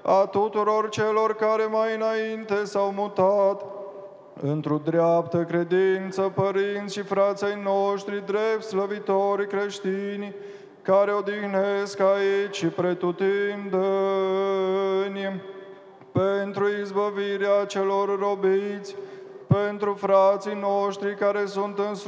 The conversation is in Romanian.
a tuturor celor care mai înainte s-au mutat într-o dreaptă credință, părinți și frații noștri, drept slăvitori creștini, care odihnesc aici și pretutindeni, pentru izbăvirea celor robiți, pentru frații noștri care sunt în